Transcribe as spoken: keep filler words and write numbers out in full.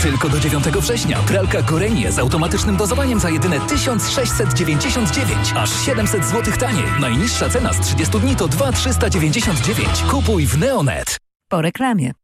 Tylko do dziewiątego września. Pralka Gorenie z automatycznym dozowaniem za jedyne tysiąc sześćset dziewięćdziesiąt dziewięć. Aż siedemset złotych taniej. Najniższa cena z trzydziestu dni to dwa tysiące trzysta dziewięćdziesiąt dziewięć. Kupuj w Neonet. Po reklamie.